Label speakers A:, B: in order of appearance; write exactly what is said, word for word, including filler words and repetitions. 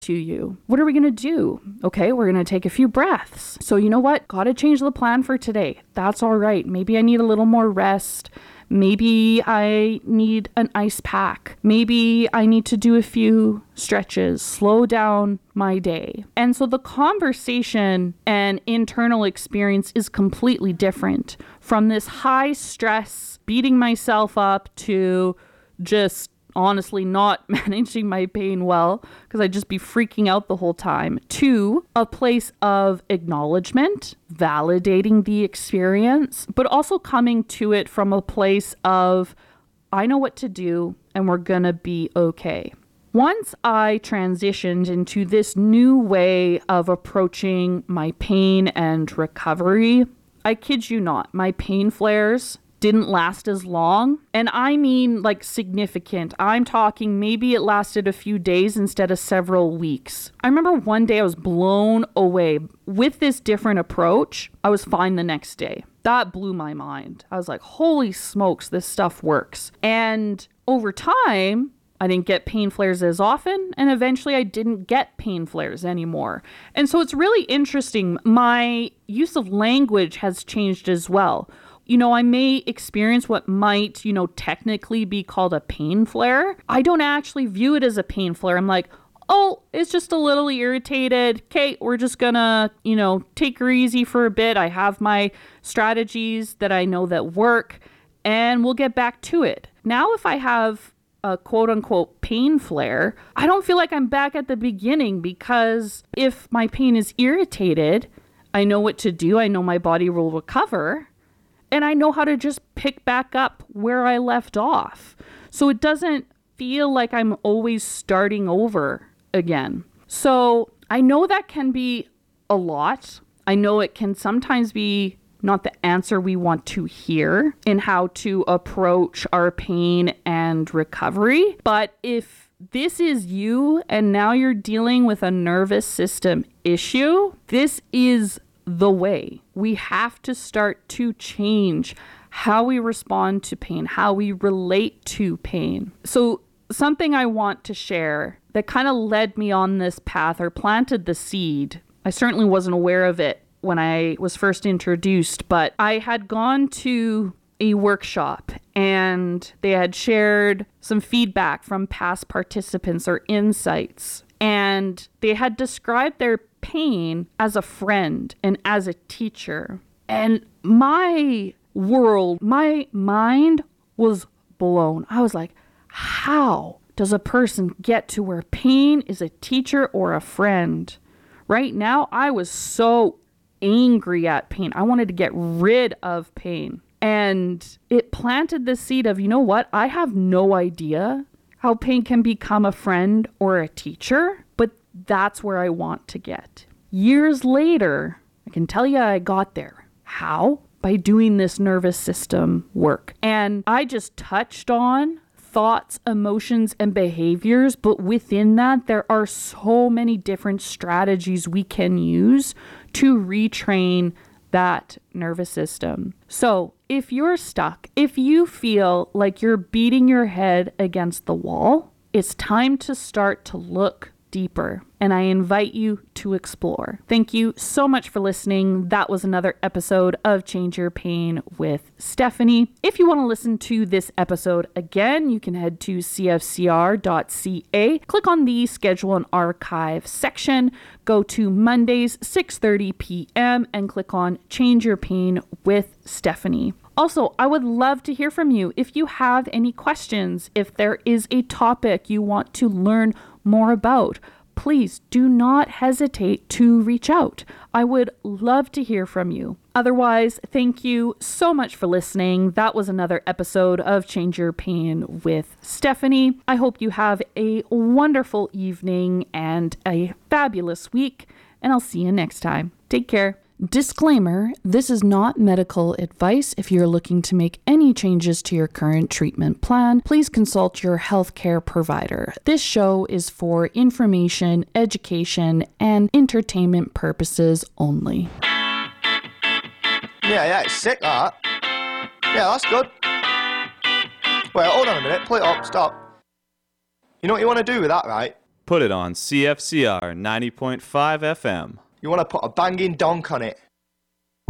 A: to you. What are we going to do? Okay, we're going to take a few breaths. So you know what? Got to change the plan for today. That's all right. Maybe I need a little more rest. Maybe I need an ice pack. Maybe I need to do a few stretches, slow down my day. And so the conversation and internal experience is completely different from this high stress, beating myself up to just honestly not managing my pain well because I'd just be freaking out the whole time, to a place of acknowledgement, validating the experience, but also coming to it from a place of, I know what to do and we're gonna be okay. Once I transitioned into this new way of approaching my pain and recovery, I kid you not, my pain flares didn't last as long. And I mean like significant. I'm talking maybe it lasted a few days instead of several weeks. I remember one day I was blown away. With this different approach, I was fine the next day. That blew my mind. I was like, holy smokes, this stuff works. And over time, I didn't get pain flares as often, and eventually I didn't get pain flares anymore. And so it's really interesting. My use of language has changed as well. You know, I may experience what might, you know, technically be called a pain flare. I don't actually view it as a pain flare. I'm like, oh, it's just a little irritated. Okay, we're just gonna, you know, take her easy for a bit. I have my strategies that I know that work, and we'll get back to it. Now, if I have a quote unquote pain flare, I don't feel like I'm back at the beginning, because if my pain is irritated, I know what to do. I know my body will recover. And I know how to just pick back up where I left off. So it doesn't feel like I'm always starting over again. So I know that can be a lot. I know it can sometimes be not the answer we want to hear in how to approach our pain and recovery. But if this is you and now you're dealing with a nervous system issue, this is the way. We have to start to change how we respond to pain, how we relate to pain. So something I want to share that kind of led me on this path or planted the seed. I certainly wasn't aware of it when I was first introduced, but I had gone to a workshop and they had shared some feedback from past participants or insights. And they had described their pain as a friend and as a teacher. And my world, my mind was blown. I was like, how does a person get to where pain is a teacher or a friend? Right now, I was so angry at pain. I wanted to get rid of pain. And it planted the seed of, you know what? I have no idea how pain can become a friend or a teacher, but that's where I want to get. Years later, I can tell you I got there. How? By doing this nervous system work. And I just touched on thoughts, emotions, and behaviors, but within that, there are so many different strategies we can use to retrain that nervous system. So if you're stuck, if you feel like you're beating your head against the wall, it's time to start to look deeper. And I invite you to explore. Thank you so much for listening. That was another episode of Change Your Pain with Stephanie. If you want to listen to this episode again, you can head to c f c r dot c a, click on the schedule and archive section, go to Mondays, six thirty p.m. and click on Change Your Pain with Stephanie. Also, I would love to hear from you. If you have any questions, if there is a topic you want to learn more about, please do not hesitate to reach out. I would love to hear from you. Otherwise, thank you so much for listening. That was another episode of Change Your Pain with Stephanie. I hope you have a wonderful evening and a fabulous week, and I'll see you next time. Take care. Disclaimer, this is not medical advice. If you're looking to make any changes to your current treatment plan, please consult your healthcare provider. This show is for information, education, and entertainment purposes only.
B: Yeah, yeah, it's sick, that. Yeah, that's good. Wait, hold on a minute. Play it up. Stop. You know what you want to do with that, right?
C: Put it on C F C R ninety point five F M.
B: You want to put a banging donk on it.